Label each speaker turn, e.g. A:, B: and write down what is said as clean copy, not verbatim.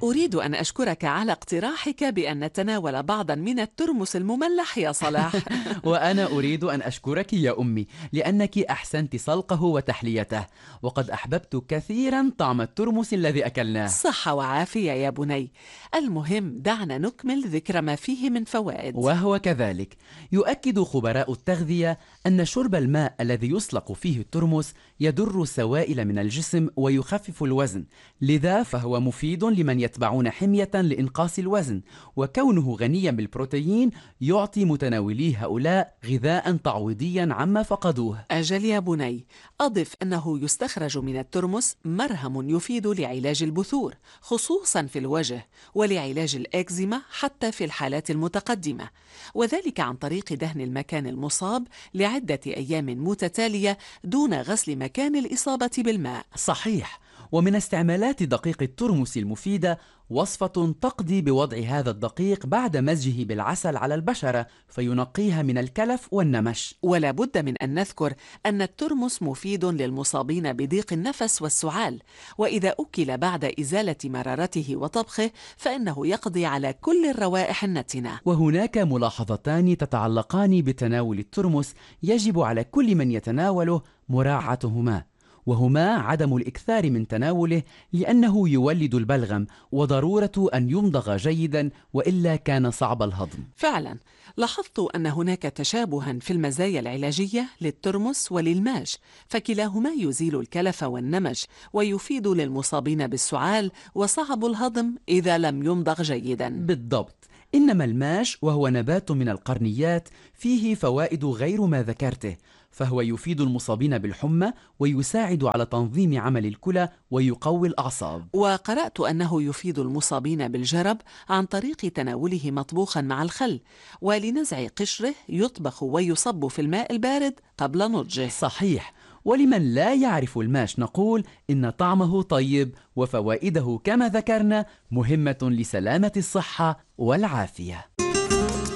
A: أريد أن أشكرك على اقتراحك بأن نتناول بعضا من الترمس المملح يا صلاح.
B: وأنا أريد أن أشكرك يا أمي لأنك أحسنت سلقه وتحليته، وقد أحببت كثيرا طعم الترمس الذي أكلناه.
A: صحة وعافية يا بني. المهم دعنا نكمل ذكر ما فيه من فوائد.
B: وهو كذلك يؤكد خبراء التغذية أن شرب الماء الذي يسلق فيه الترمس يدر السوائل من الجسم ويخفف الوزن، لذا فهو مفيد لمن يتبعون حمية لإنقاص الوزن، وكونه غنيا بالبروتين يعطي متناولي هؤلاء غذاء تعويضيا عما فقدوه.
A: أجل يا بني، أضف أنه يستخرج من الترمس مرهم يفيد لعلاج البثور خصوصا في الوجه، ولعلاج الإكزيما حتى في الحالات المتقدمة، وذلك عن طريق دهن المكان المصاب لعدة أيام متتالية دون غسل مكان الإصابة بالماء.
B: صحيح. ومن استعمالات دقيق الترمس المفيدة وصفة تقضي بوضع هذا الدقيق بعد مزجه بالعسل على البشرة فينقيها من الكلف والنمش.
A: ولا بد من أن نذكر أن الترمس مفيد للمصابين بضيق النفس والسعال، وإذا أكل بعد إزالة مرارته وطبخه فإنه يقضي على كل الروائح النتنة.
B: وهناك ملاحظتان تتعلقان بتناول الترمس يجب على كل من يتناوله مراعاتهما، وهما عدم الإكثار من تناوله لأنه يولد البلغم، وضرورة أن يمضغ جيدا وإلا كان صعب الهضم.
A: فعلا لاحظت أن هناك تشابها في المزايا العلاجية للترمس وللماش، فكلاهما يزيل الكلف والنمش ويفيد للمصابين بالسعال وصعب الهضم إذا لم يمضغ جيدا.
B: بالضبط. إنما الماش وهو نبات من القرنيات فيه فوائد غير ما ذكرته، فهو يفيد المصابين بالحمى ويساعد على تنظيم عمل الكلى ويقوي الأعصاب.
A: وقرأت أنه يفيد المصابين بالجرب عن طريق تناوله مطبوخا مع الخل، ولنزع قشره يطبخ ويصب في الماء البارد قبل نضجه.
B: صحيح. ولمن لا يعرف الماش نقول إن طعمه طيب وفوائده كما ذكرنا مهمة لسلامة الصحة والعافية.